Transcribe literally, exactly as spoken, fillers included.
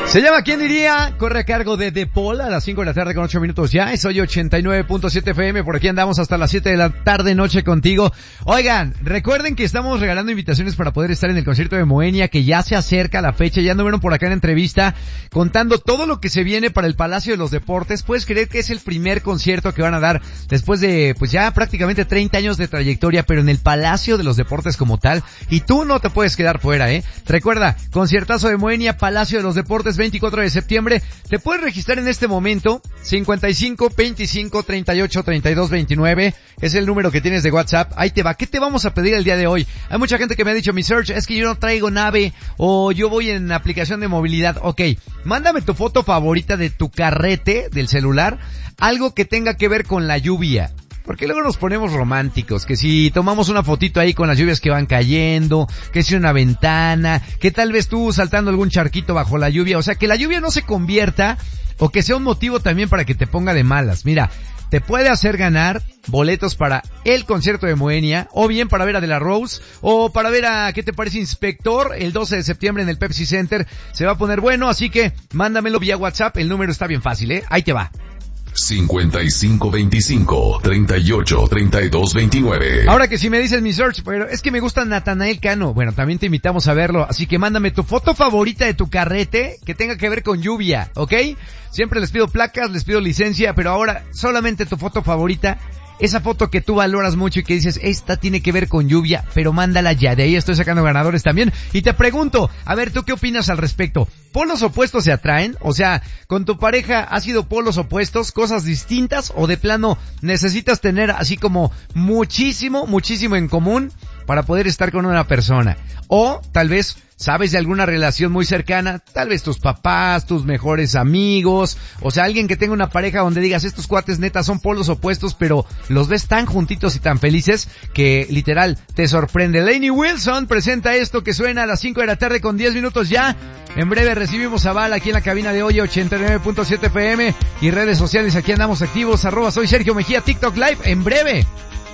Se llama ¿Quién diría? Corre a cargo de De Paul a las cinco de la tarde con ocho minutos ya. Es hoy ochenta y nueve punto siete F M. Por aquí andamos hasta las siete de la tarde noche contigo. Oigan, recuerden que estamos regalando invitaciones para poder estar en el concierto de Moenia, que ya se acerca la fecha. Ya anduvieron por acá en entrevista contando todo lo que se viene para el Palacio de los Deportes. Puedes creer que es el primer concierto que van a dar después de pues ya prácticamente treinta años de trayectoria, pero en el Palacio de los Deportes como tal. Y tú no te puedes quedar fuera, ¿eh? Recuerda, conciertazo de Moenia, Palacio de los Deportes, veinticuatro de septiembre. Te puedes registrar en este momento, cincuenta y cinco, veinticinco, treinta y ocho, treinta y dos, veintinueve. Es el número que tienes de WhatsApp. Ahí te va. ¿Qué te vamos a pedir el día de hoy? Hay mucha gente que me ha dicho, mi Search, es que yo no traigo nave o yo voy en aplicación de movilidad. Ok, mándame tu foto favorita de tu carrete del celular, algo que tenga que ver con la lluvia. Porque luego nos ponemos románticos, que si tomamos una fotito ahí con las lluvias que van cayendo, que si una ventana, que tal vez tú saltando algún charquito bajo la lluvia, o sea, que la lluvia no se convierta o que sea un motivo también para que te ponga de malas. Mira, te puede hacer ganar boletos para el concierto de Moenia, o bien para ver a De La Rose, o para ver a, ¿qué te parece, Inspector? El doce de septiembre en el Pepsi Center. Se va a poner bueno, así que mándamelo vía WhatsApp, el número está bien fácil, ¿eh? Ahí te va. cincuenta y cinco veinticinco, treinta y ocho, treinta y dos veintinueve. Ahora que si me dices mi Search, pero es que me gusta Natanael Cano. Bueno, también te invitamos a verlo, así que mándame tu foto favorita de tu carrete que tenga que ver con lluvia, ¿ok? Siempre les pido placas, les pido licencia, pero ahora solamente tu foto favorita. Esa foto que tú valoras mucho y que dices, esta tiene que ver con lluvia, pero mándala ya. De ahí estoy sacando ganadores también. Y te pregunto, a ver, ¿tú qué opinas al respecto? ¿Polos opuestos se atraen? O sea, ¿con tu pareja has sido polos opuestos, cosas distintas, o de plano necesitas tener así como muchísimo, muchísimo en común para poder estar con una persona? O tal vez sabes de alguna relación muy cercana, tal vez tus papás, tus mejores amigos, o sea, alguien que tenga una pareja donde digas, estos cuates neta son polos opuestos, pero los ves tan juntitos y tan felices que literal te sorprende. Lainey Wilson presenta esto que suena a las cinco de la tarde con diez minutos ya. En breve recibimos a Val aquí en la cabina de hoy, ochenta y nueve punto siete F M, y redes sociales, aquí andamos activos, arroba soy Sergio Mejía, TikTok Live, en breve.